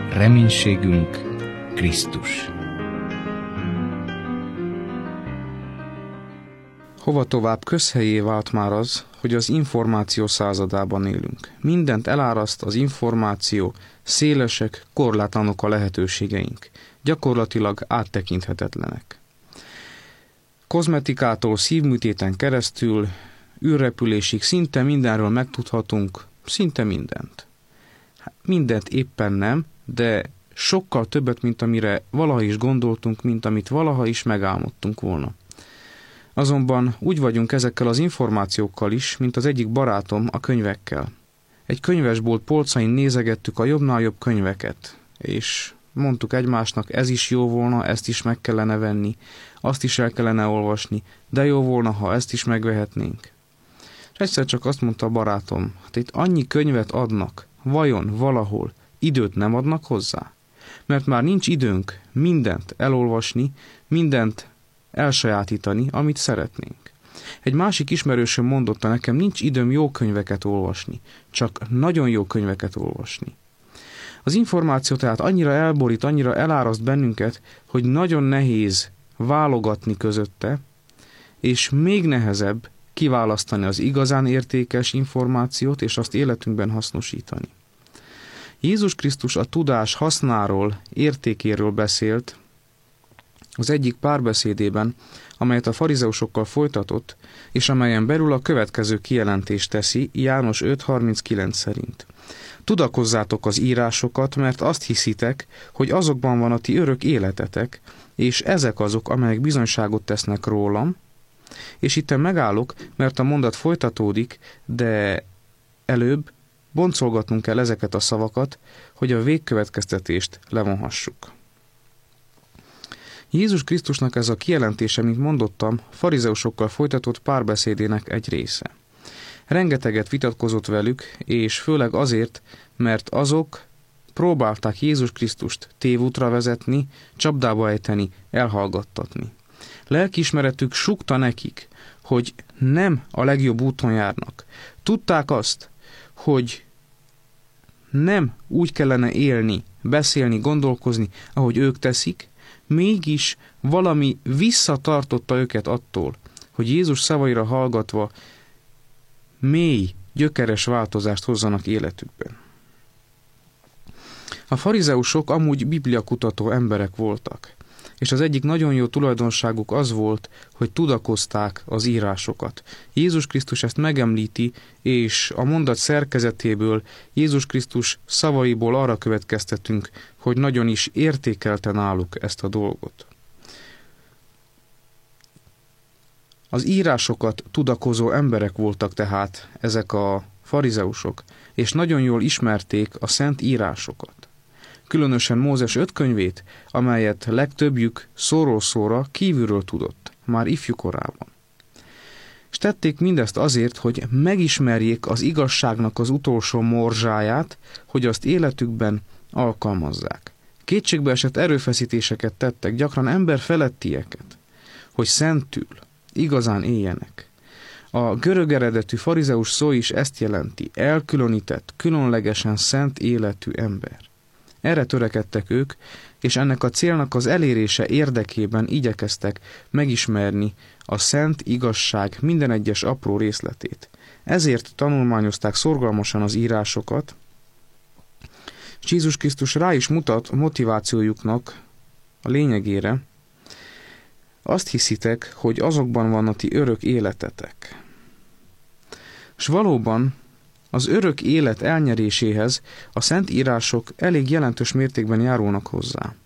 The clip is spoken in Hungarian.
reménységünk Krisztus. Hova tovább közhelyé vált már az, hogy az információ századában élünk. Mindent eláraszt az információ, szélesek, korlátlanok a lehetőségeink. Gyakorlatilag áttekinthetetlenek. Kozmetikától szívműtéten keresztül, űrrepülésig szinte mindenről megtudhatunk, szinte mindent. Mindent éppen nem, de sokkal többet, mint amire valaha is gondoltunk, mint amit valaha is megálmodtunk volna. Azonban úgy vagyunk ezekkel az információkkal is, mint az egyik barátom a könyvekkel. Egy könyvesbolt polcain nézegettük a jobbnál jobb könyveket, és mondtuk egymásnak, ez is jó volna, ezt is meg kellene venni, azt is el kellene olvasni, de jó volna, ha ezt is megvehetnénk. És egyszer csak azt mondta a barátom, hát itt annyi könyvet adnak, vajon valahol időt nem adnak hozzá? Mert már nincs időnk mindent elolvasni, mindent elsajátítani, amit szeretnénk. Egy másik ismerősöm mondotta nekem, nincs időm jó könyveket olvasni, csak nagyon jó könyveket olvasni. Az információ tehát annyira elborít, annyira eláraszt bennünket, hogy nagyon nehéz válogatni közötte, és még nehezebb kiválasztani az igazán értékes információt, és azt életünkben hasznosítani. Jézus Krisztus a tudás hasznáról, értékéről beszélt az egyik párbeszédében, amelyet a farizeusokkal folytatott, és amelyen belül a következő kijelentést teszi János 5.39 szerint. Tudakozzátok az írásokat, mert azt hiszitek, hogy azokban van a ti örök életetek, és ezek azok, amelyek bizonyságot tesznek rólam, és itten megállok, mert a mondat folytatódik, de előbb boncolgatnunk kell ezeket a szavakat, hogy a végkövetkeztetést levonhassuk. Jézus Krisztusnak ez a kijelentése, mint mondottam, farizeusokkal folytatott párbeszédének egy része. Rengeteget vitatkozott velük, és főleg azért, mert azok próbálták Jézus Krisztust tévútra vezetni, csapdába ejteni, elhallgattatni. Lelkiismeretük sukta nekik, hogy nem a legjobb úton járnak. Tudták azt, hogy nem úgy kellene élni, beszélni, gondolkozni, ahogy ők teszik, mégis valami visszatartotta őket attól, hogy Jézus szavaira hallgatva mély, gyökeres változást hozzanak életükben. A farizeusok amúgy bibliakutató emberek voltak, és az egyik nagyon jó tulajdonságuk az volt, hogy tudakozták az írásokat. Jézus Krisztus ezt megemlíti, és a mondat szerkezetéből, Jézus Krisztus szavaiból arra következtetünk, hogy nagyon is értékelte náluk ezt a dolgot. Az írásokat tudakozó emberek voltak tehát ezek a farizeusok, és nagyon jól ismerték a szent írásokat. Különösen Mózes 5 könyvét, amelyet legtöbbjük szóról szóra kívülről tudott, már ifjú korában. És tették mindezt azért, hogy megismerjék az igazságnak az utolsó morzsáját, hogy azt életükben alkalmazzák. Kétségbeesett erőfeszítéseket tettek, gyakran emberfelettieket, hogy szentül, igazán éljenek. A görög eredetű farizeus szó is ezt jelenti, elkülönített, különlegesen szent életű ember. Erre törekedtek ők, és ennek a célnak az elérése érdekében igyekeztek megismerni a szent igazság minden egyes apró részletét. Ezért tanulmányozták szorgalmasan az írásokat, és Jézus Krisztus rá is mutat motivációjuknak a lényegére. Azt hiszitek, hogy azokban van a ti örök életetek. És valóban az örök élet elnyeréséhez a szent írások elég jelentős mértékben járulnak hozzá.